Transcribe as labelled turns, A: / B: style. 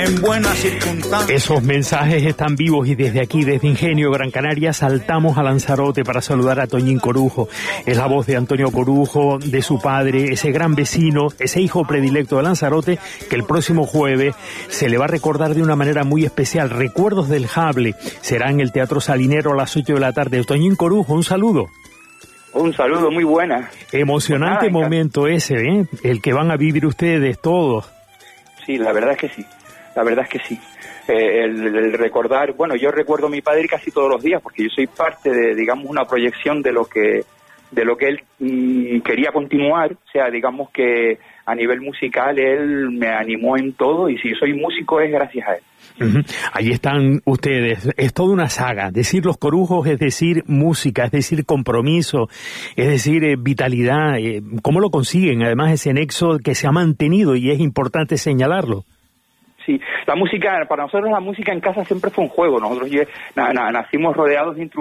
A: en buenas circunstancias.
B: Esos mensajes están vivos y desde aquí, desde Ingenio, Gran Canaria, saltamos a Lanzarote para saludar a Toñín Corujo. Es la voz de Antonio Corujo, de su padre, ese gran vecino, ese hijo predilecto de Lanzarote, que el próximo jueves se le va a recordar de una manera muy especial. Recuerdos del Jable será en el Teatro Salinero a las 8 de la tarde. Toñín Corujo, un saludo.
C: Un saludo, muy buena.
B: Emocionante momento ese, ¿eh? El que van a vivir ustedes todos.
C: Sí, la verdad es que sí. La verdad es que sí. El recordar, bueno, yo recuerdo a mi padre casi todos los días porque yo soy parte de, digamos, una proyección de lo que él quería continuar. O sea, digamos que a nivel musical él me animó en todo y si soy músico es gracias a él.
B: Ahí están ustedes, es toda una saga. Decir Los Corujos es decir música, es decir compromiso, es decir vitalidad. ¿Cómo lo consiguen? Además ese nexo que se ha mantenido y es importante señalarlo.
C: Sí, la música, para nosotros la música en casa siempre fue un juego. Nosotros nacimos rodeados de instrumentos.